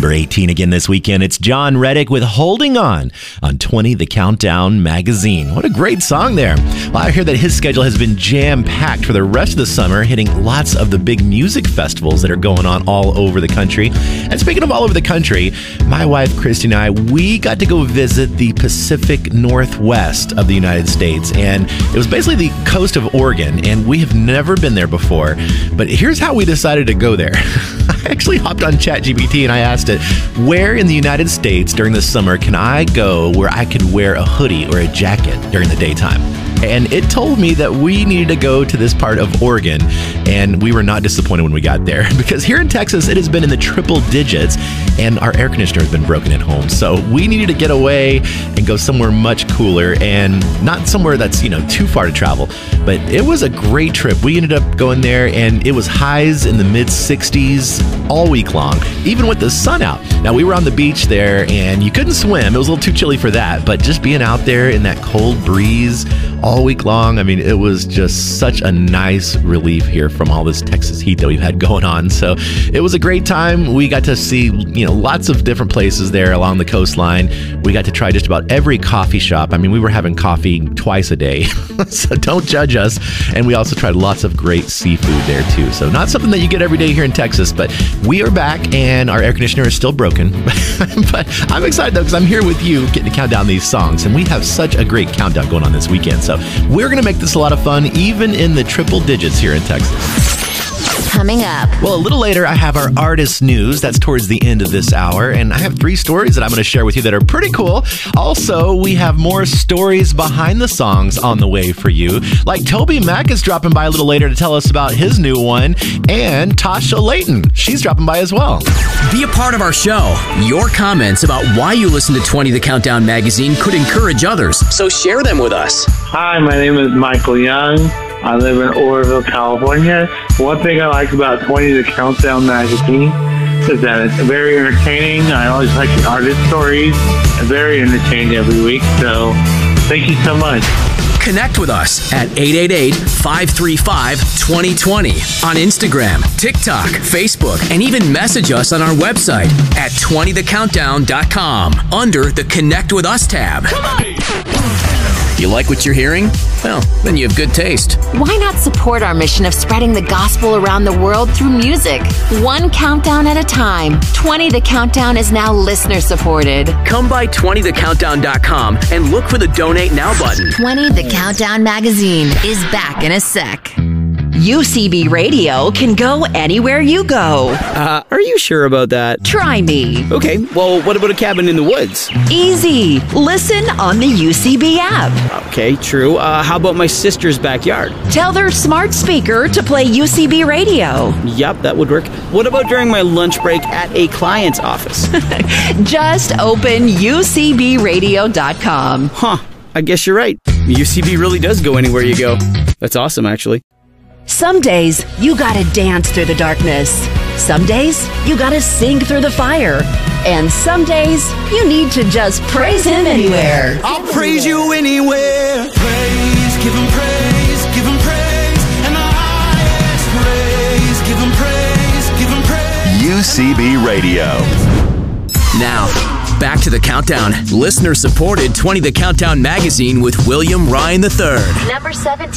Number 18 again this weekend. It's John Reddick with Holding On 20 The Countdown magazine. What a great song there. Well, I hear that his schedule has been jam-packed for the rest of the summer, hitting lots of the big music festivals that are going on all over the country. And speaking of all over the country, my wife Christy and I, we got to go visit the Pacific Northwest of the United States. And it was basically the coast of Oregon, and we have never been there before. But here's how we decided to go there. I actually hopped on ChatGPT and I asked it, where in the United States during the summer can I go where I could wear a hoodie or a jacket during the daytime? And it told me that we needed to go to this part of Oregon, and we were not disappointed when we got there because here in Texas, it has been in the triple digits and our air conditioner has been broken at home. So we needed to get away and go somewhere much cooler and not somewhere that's, too far to travel. But it was a great trip. We ended up going there and it was highs in the mid 60s all week long, even with the sun out. Now we were on the beach there and you couldn't swim. It was a little too chilly for that, but just being out there in that cold breeze all week long, I mean, it was just such a nice relief here from all this Texas heat that we've had going on. So it was a great time. We got to see, lots of different places there along the coastline. We got to try just about every coffee shop. I mean, we were having coffee twice a day, so don't judge us. And we also tried lots of great seafood there too. So not something that you get every day here in Texas, but we are back and our air conditioner is still broken. But I'm excited though, because I'm here with you getting to count down these songs. And we have such a great countdown going on this weekend. So we're going to make this a lot of fun, even in the triple digits here in Texas. Coming up. Well, a little later, I have our artist news. That's towards the end of this hour. And I have 3 stories that I'm going to share with you that are pretty cool. Also, we have more stories behind the songs on the way for you. Like Toby Mac is dropping by a little later to tell us about his new one. And Tasha Layton, she's dropping by as well. Be a part of our show. Your comments about why you listen to 20 The Countdown magazine could encourage others. So share them with us. Hi, my name is Michael Young. I live in Oroville, California. One thing I like about 20 The Countdown magazine is that it's very entertaining. I always like the artist stories. It's very entertaining every week. So thank you so much. Connect with us at 888-535-2020 on Instagram, TikTok, Facebook, and even message us on our website at 20thecountdown.com under the Connect with Us tab. You like what you're hearing? Well, then you have good taste. Why not support our mission of spreading the gospel around the world through music? One countdown at a time. 20 The Countdown is now listener supported. Come by 20thecountdown.com and look for the Donate Now button. 20 The Countdown magazine is back in a sec. UCB Radio can go anywhere you go. Are you sure about that? Try me. Okay, well, what about a cabin in the woods? Easy. Listen on the UCB app. Okay, true. How about my sister's backyard? Tell their smart speaker to play UCB Radio. Yep, that would work. What about during my lunch break at a client's office? Just open UCBradio.com. Huh, I guess you're right. UCB really does go anywhere you go. That's awesome, actually. Some days, you gotta dance through the darkness. Some days, you gotta sing through the fire. And some days, you need to just praise Him anywhere. I'll praise you anywhere. Praise, give Him praise, give Him praise. And the highest praise, give Him praise, give Him praise. UCB Radio. Now, back to the countdown. Listener-supported 20 The Countdown magazine with William Ryan III. Number 17.